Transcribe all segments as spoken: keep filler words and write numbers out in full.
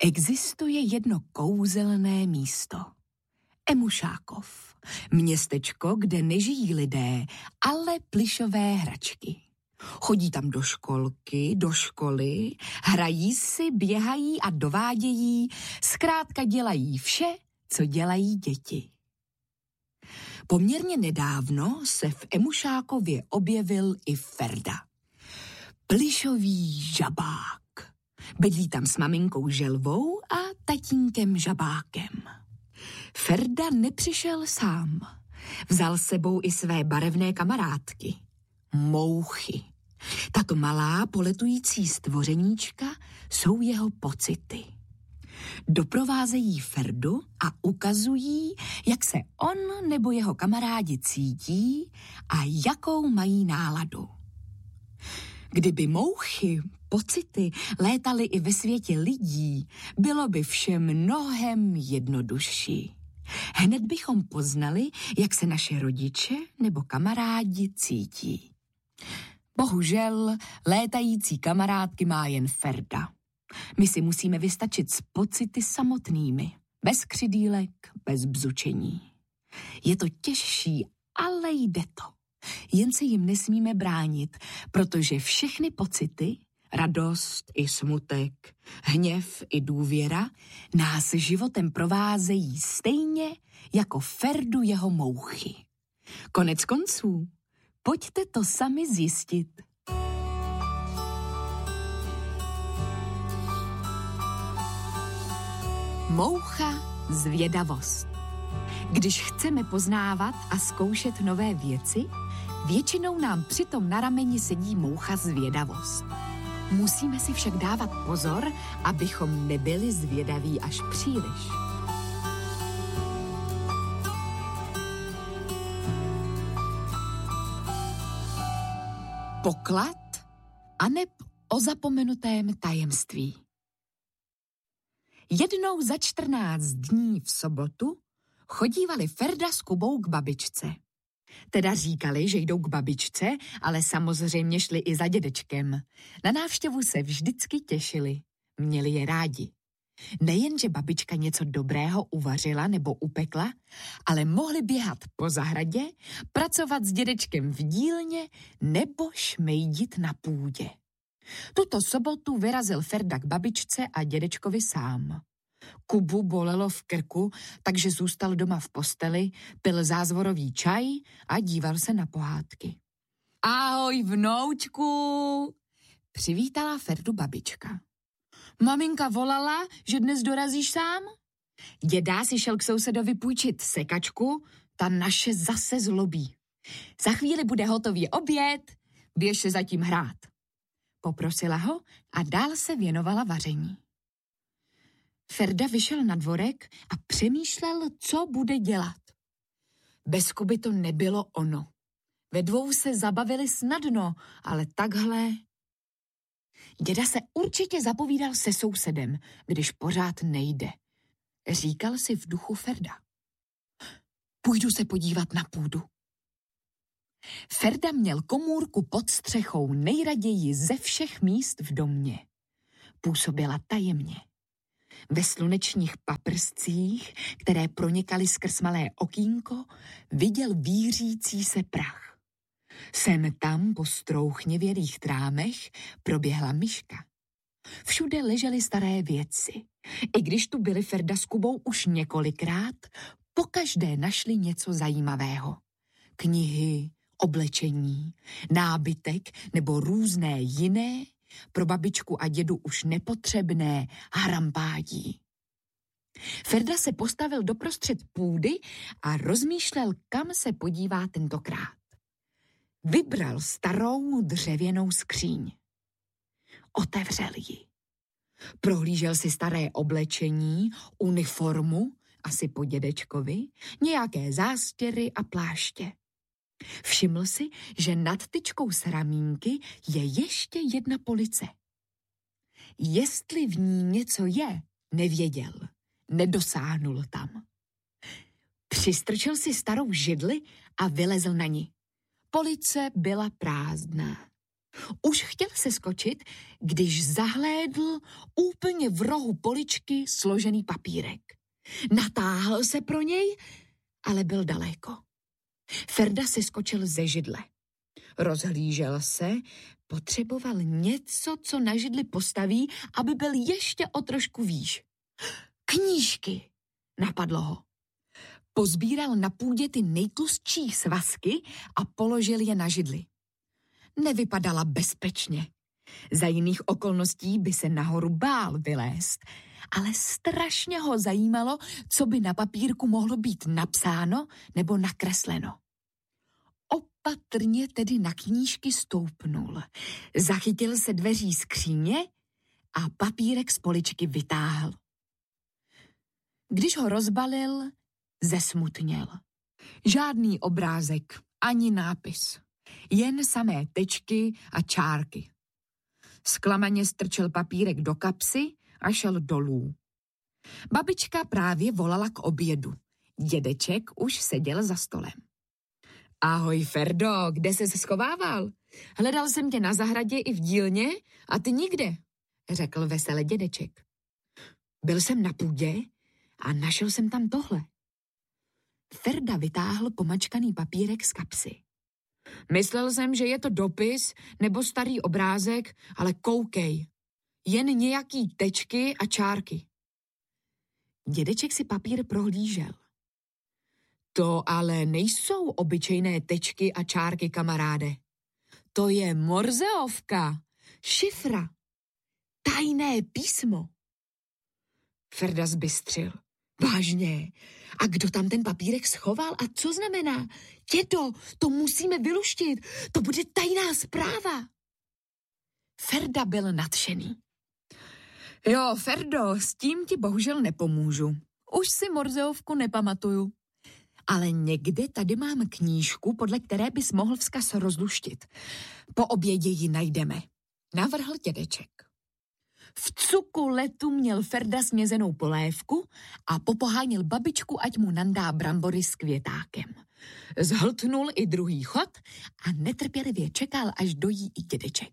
Existuje jedno kouzelné místo. Emušákov. Městečko, kde nežijí lidé, ale plyšové hračky. Chodí tam do školky, do školy, hrají si, běhají a dovádějí, zkrátka dělají vše, co dělají děti. Poměrně nedávno se v Emušákově objevil i Ferda. Plyšový žabák. Bydlí tam s maminkou Želvou a tatínkem Žabákem. Ferda nepřišel sám. Vzal s sebou i své barevné kamarádky. Mouchy. Tato malá poletující stvořeníčka jsou jeho pocity. Doprovázejí Ferdu a ukazují, jak se on nebo jeho kamarádi cítí a jakou mají náladu. Kdyby mouchy, pocity létaly i ve světě lidí, bylo by vše mnohem jednodušší. Hned bychom poznali, jak se naše rodiče nebo kamarádi cítí. Bohužel létající kamarádky má jen Ferda. My si musíme vystačit s pocity samotnými, bez křidýlek, bez bzučení. Je to těžší, ale jde to. Jen se jim nesmíme bránit, protože všechny pocity, radost i smutek, hněv i důvěra, nás životem provázejí stejně jako Ferdu jeho mouchy. Konec konců, pojďte to sami zjistit. Moucha zvědavost. Když chceme poznávat a zkoušet nové věci, většinou nám přitom na rameni sedí moucha zvědavost. Musíme si však dávat pozor, abychom nebyli zvědaví až příliš. Poklad aneb o zapomenutém tajemství. Jednou za čtrnáct dní v sobotu chodívali Ferda s Kubou k babičce. Teda říkali, že jdou k babičce, ale samozřejmě šli i za dědečkem. Na návštěvu se vždycky těšili. Měli je rádi. Nejen, že babička něco dobrého uvařila nebo upekla, ale mohli běhat po zahradě, pracovat s dědečkem v dílně nebo šmejdit na půdě. Tuto sobotu vyrazil Ferda k babičce a dědečkovi sám. Kubu bolelo v krku, takže zůstal doma v posteli, pil zázvorový čaj a díval se na pohádky. Ahoj, vnoučku, přivítala Ferdu babička. Maminka volala, že dnes dorazíš sám? Děda si šel k sousedovi půjčit sekačku, ta naše zase zlobí. Za chvíli bude hotový oběd, běž se zatím hrát. Poprosila ho a dál se věnovala vaření. Ferda vyšel na dvorek a přemýšlel, co bude dělat. Bez Kuby to nebylo ono. Ve dvou se zabavili snadno, ale takhle... Děda se určitě zapovídal se sousedem, když pořád nejde. Říkal si v duchu Ferda. Půjdu se podívat na půdu. Ferda měl komůrku pod střechou nejraději ze všech míst v domě. Působila tajemně. Ve slunečních paprscích, které pronikaly skrz malé okýnko, viděl vířící se prach. Sem tam po strouchněvělých trámech proběhla myška. Všude ležely staré věci. I když tu byli Ferda s Kubou už několikrát, pokaždé našli něco zajímavého. Knihy, oblečení, nábytek nebo různé jiné, pro babičku a dědu už nepotřebné harampádí. Ferda se postavil doprostřed půdy a rozmýšlel, kam se podívá tentokrát. Vybral starou dřevěnou skříň. Otevřel ji. Prohlížel si staré oblečení, uniformu, asi po dědečkovi, nějaké zástěry a pláště. Všiml si, že nad tyčkou z ramínky je ještě jedna police. Jestli v ní něco je, nevěděl. Nedosáhnul tam. Přistrčil si starou židli a vylezl na ni. Police byla prázdná. Už chtěl se skočit, když zahlédl úplně v rohu poličky složený papírek. Natáhl se pro něj, ale byl daleko. Ferda se skočil ze židle. Rozhlížel se, potřeboval něco, co na židli postaví, aby byl ještě o trošku výš. Knížky, napadlo ho. Pozbíral na půdě ty nejtlustší svazky a položil je na židli. Nevypadala bezpečně. Za jiných okolností by se nahoru bál vylézt, ale strašně ho zajímalo, co by na papírku mohlo být napsáno nebo nakresleno. Opatrně tedy na knížky stoupnul. Zachytil se dveří skříně a papírek z poličky vytáhl. Když ho rozbalil, zesmutněl. Žádný obrázek, ani nápis. Jen samé tečky a čárky. Zklamaně strčil papírek do kapsy a šel dolů. Babička právě volala k obědu. Dědeček už seděl za stolem. Ahoj, Ferdo, kde ses schovával? Hledal jsem tě na zahradě i v dílně a ty nikde, řekl vesele dědeček. Byl jsem na půdě a našel jsem tam tohle. Ferda vytáhl pomačkaný papírek z kapsy. Myslel jsem, že je to dopis nebo starý obrázek, ale koukej. Jen nějaký tečky a čárky. Dědeček si papír prohlížel. To ale nejsou obyčejné tečky a čárky, kamaráde. To je morzeovka, šifra, tajné písmo. Ferda zbystřil. Vážně? A kdo tam ten papírek schoval? A co znamená? Dědo, to musíme vyluštit. To bude tajná zpráva. Ferda byl nadšený. Jo, Ferdo, s tím ti bohužel nepomůžu. Už si morzeovku nepamatuju. Ale někde tady mám knížku, podle které bys mohl vzkaz rozluštit. Po obědě ji najdeme, navrhl dědeček. V cuku letu měl Ferda snězenou polévku a popoháněl babičku, ať mu nandá brambory s květákem. Zhltnul i druhý chod a netrpělivě čekal, až dojí i dědeček.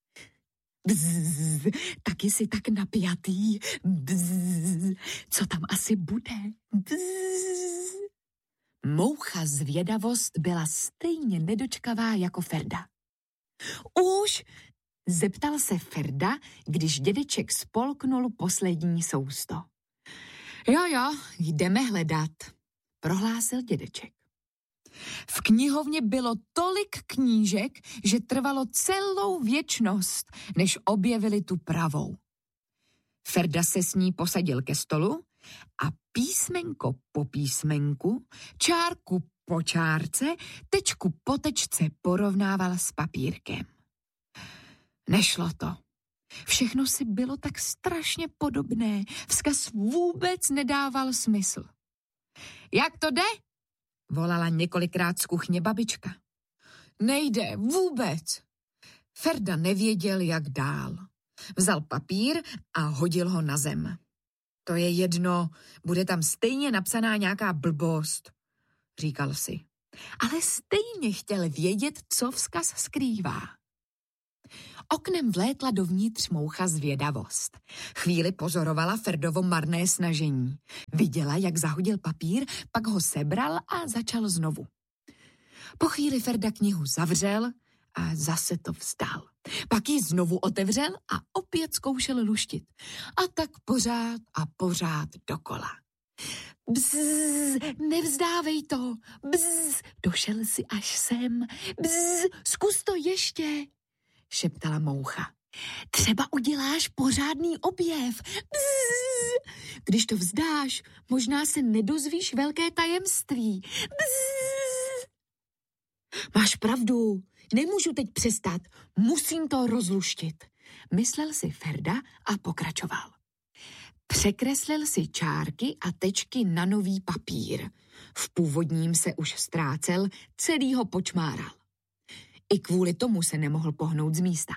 Bzz, taky si tak napjatý. Bzz, co tam asi bude? Bzz. Moucha zvědavost byla stejně nedočkavá jako Ferda. Už, zeptal se Ferda, když dědeček spolknul poslední sousto. Jo, jo, jdeme hledat, prohlásil dědeček. V knihovně bylo tolik knížek, že trvalo celou věčnost, než objevili tu pravou. Ferda se s ní posadil ke stolu a písmenko po písmenku, čárku po čárce, tečku po tečce porovnával s papírkem. Nešlo to. Všechno si bylo tak strašně podobné. Vzkaz vůbec nedával smysl. Jak to jde? Volala několikrát z kuchně babička. Nejde vůbec. Ferda nevěděl, jak dál. Vzal papír a hodil ho na zem. To je jedno, bude tam stejně napsaná nějaká blbost, říkal si. Ale stejně chtěl vědět, co vzkaz skrývá. Oknem vlétla dovnitř moucha zvědavost. Chvíli pozorovala Ferdovo marné snažení. Viděla, jak zahodil papír, pak ho sebral a začal znovu. Po chvíli Ferda knihu zavřel a zase to vzdal. Pak ji znovu otevřel a opět zkoušel luštit. A tak pořád a pořád dokola. Bzz, nevzdávej to. Bzz, došel si až sem. Bzz, zkus to ještě, šeptala moucha. Třeba uděláš pořádný objev. Bzz, když to vzdáš, možná se nedozvíš velké tajemství. Bzz. Máš pravdu, nemůžu teď přestat, musím to rozluštit, myslel si Ferda a pokračoval. Překreslil si čárky a tečky na nový papír. V původním se už ztrácel, celý ho počmáral. I kvůli tomu se nemohl pohnout z místa.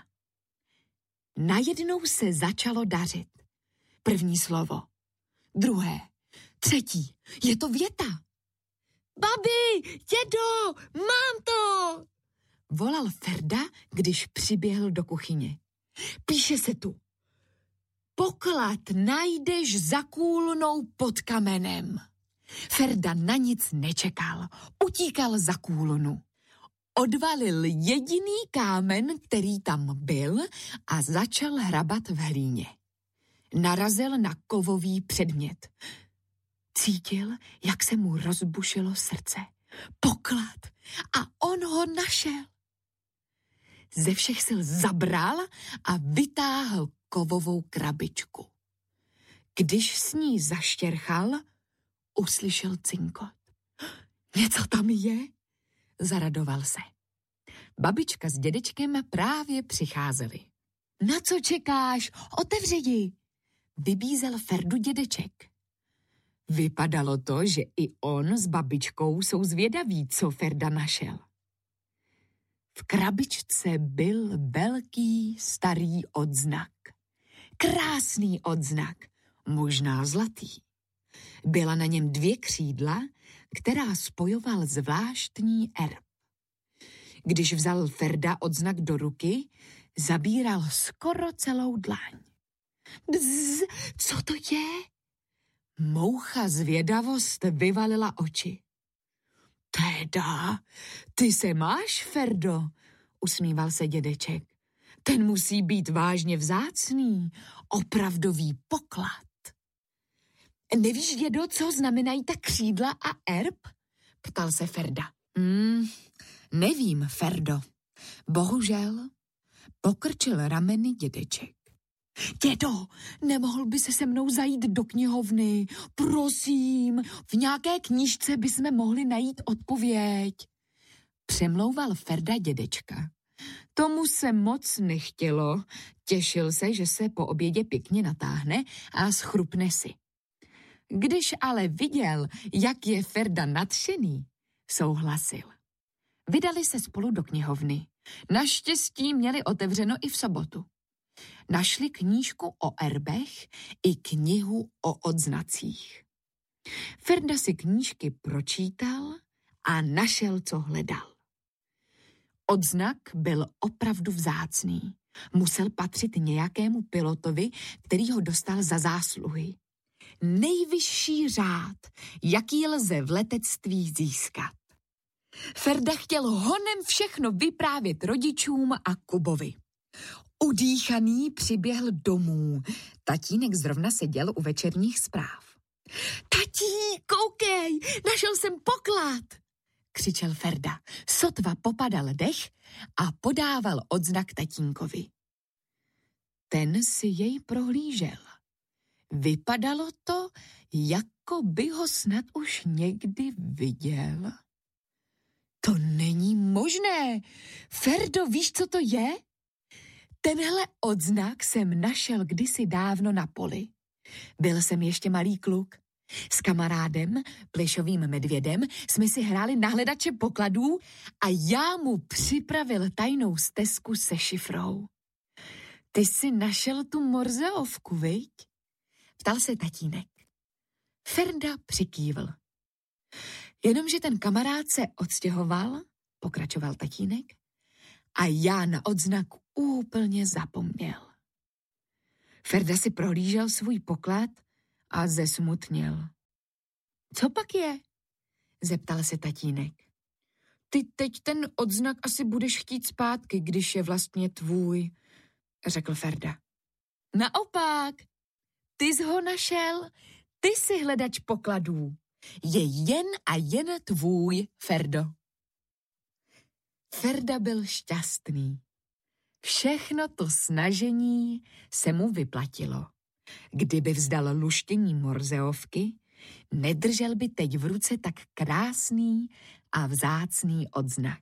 Najednou se začalo dařit. První slovo, druhé, třetí, je to věta. Babi, dědo, mám to! volal Ferda, když přiběhl do kuchyně. Píše se tu. Poklad najdeš za kůlnou pod kamenem. Ferda na nic nečekal, utíkal za kůlnu. Odvalil jediný kámen, který tam byl, a začal hrabat v hlíně. Narazil na kovový předmět. Cítil, jak se mu rozbušilo srdce. Poklad! A on ho našel. Ze všech sil zabral a vytáhl kovovou krabičku. Když s ní zaštěrchal, uslyšel cinkot. Něco tam je? Zaradoval se. Babička s dědečkem právě přicházeli. Na co čekáš? Otevři ji! Vybízel Ferdu dědeček. Vypadalo to, že i on s babičkou jsou zvědaví, co Ferda našel. V krabičce byl velký starý odznak. Krásný odznak, možná zlatý. Byla na něm dvě křídla, která spojoval zvláštní erb. Když vzal Ferda odznak do ruky, zabíral skoro celou dlaň. Bzz, co to je? Moucha zvědavost vyvalila oči. Teda, ty se máš, Ferdo, usmíval se dědeček. Ten musí být vážně vzácný, opravdový poklad. Nevíš, dědo, co znamenají ta křídla a erb? Ptal se Ferda. Mm, nevím, Ferdo. Bohužel, pokrčil rameny dědeček. Dědo, nemohl by se se mnou zajít do knihovny? Prosím, v nějaké knížce bychom mohli najít odpověď. Přemlouval Ferda dědečka. Tomu se moc nechtělo, těšil se, že se po obědě pěkně natáhne a schrupne si. Když ale viděl, jak je Ferda nadšený, souhlasil. Vydali se spolu do knihovny. Naštěstí měli otevřeno i v sobotu. Našli knížku o erbech i knihu o odznacích. Ferda si knížky pročítal a našel, co hledal. Odznak byl opravdu vzácný. Musel patřit nějakému pilotovi, který ho dostal za zásluhy. Nejvyšší řád, jaký lze v letectví získat. Ferda chtěl honem všechno vyprávět rodičům a Kubovi. Udýchaný přiběhl domů. Tatínek zrovna seděl u večerních zpráv. Tatí, koukej, našel jsem poklad, křičel Ferda. Sotva popadal dech a podával odznak tatínkovi. Ten si jej prohlížel. Vypadalo to, jako by ho snad už někdy viděl. To není možné. Ferdo, víš, co to je? Tenhle odznak jsem našel kdysi dávno na poli. Byl jsem ještě malý kluk. S kamarádem, plišovým medvědem, jsme si hráli na hledače pokladů a já mu připravil tajnou stezku se šifrou. Ty jsi našel tu morzeovku, viď? Ptal se tatínek. Ferda přikývl. Jenomže ten kamarád se odstěhoval, pokračoval tatínek, a já na odznak úplně zapomněl. Ferda si prohlížel svůj poklad a zesmutněl. Co pak je? Zeptal se tatínek. Ty teď ten odznak asi budeš chtít zpátky, když je vlastně tvůj, řekl Ferda. Naopak, ty jsi ho našel, ty jsi hledač pokladů. Je jen a jen tvůj, Ferdo. Ferda byl šťastný. Všechno to snažení se mu vyplatilo. Kdyby vzdal luštění morzeovky, nedržel by teď v ruce tak krásný a vzácný odznak.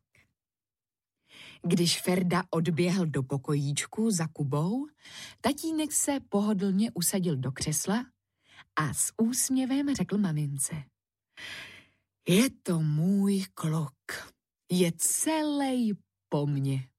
Když Ferda odběhl do pokojíčku za Kubou, tatínek se pohodlně usadil do křesla a s úsměvem řekl mamince. Je to můj kluk, je celej po mně.